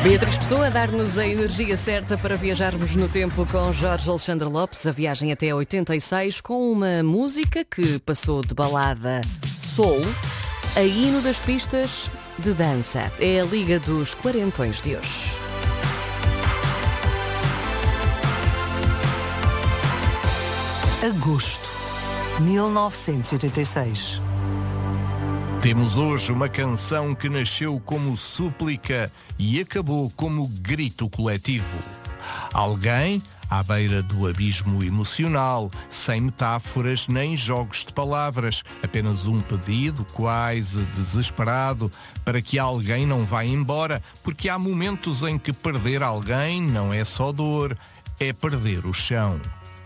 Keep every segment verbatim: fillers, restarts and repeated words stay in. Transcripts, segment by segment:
Beatriz Pessoa a dar-nos a energia certa para viajarmos no tempo com Jorge Alexandre Lopes, a viagem até oitenta e seis, com uma música que passou de balada soul a hino das pistas de dança. É a Liga dos Quarentões de hoje. Agosto, mil novecentos e oitenta e seis. Temos hoje uma canção que nasceu como súplica e acabou como grito coletivo. Alguém à beira do abismo emocional, sem metáforas nem jogos de palavras, apenas um pedido quase desesperado para que alguém não vá embora, porque há momentos em que perder alguém não é só dor, é perder o chão.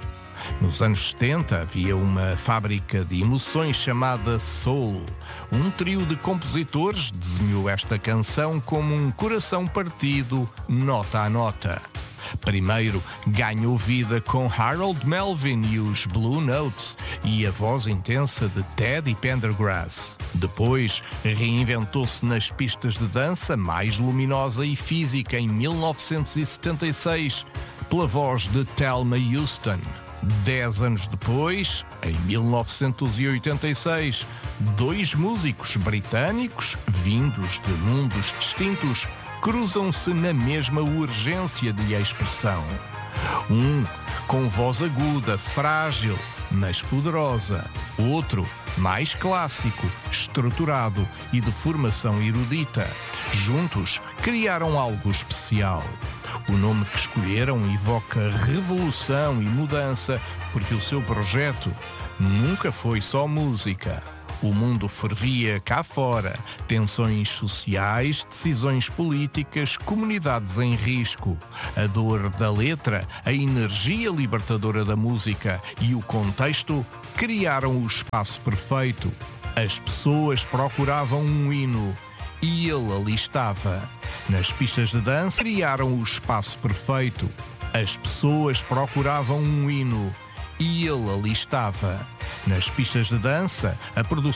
Nos anos setenta havia uma fábrica de emoções chamada Soul. Um trio de compositores desenhou esta canção como um coração partido, nota a nota. Primeiro ganhou vida com Harold Melvin e os Blue Notes e a voz intensa de Teddy Pendergrass. Depois reinventou-se nas pistas de dança, mais luminosa e física, em mil novecentos e setenta e seis, pela voz de Thelma Houston. Dez anos depois, em mil novecentos e oitenta e seis, dois músicos britânicos, vindos de mundos distintos, cruzam-se na mesma urgência de expressão. Um com voz aguda, frágil, mas poderosa. Outro mais clássico, estruturado e de formação erudita. Juntos criaram algo especial. O nome que escolheram evoca revolução e mudança, porque o seu projeto nunca foi só música. O mundo fervia cá fora, tensões sociais, decisões políticas, comunidades em risco. A dor da letra, a energia libertadora da música e o contexto criaram o espaço perfeito. As pessoas procuravam um hino e ele ali estava. Nas pistas de dança criaram o espaço perfeito. As pessoas procuravam um hino e ele ali estava. Nas pistas de dança, a produção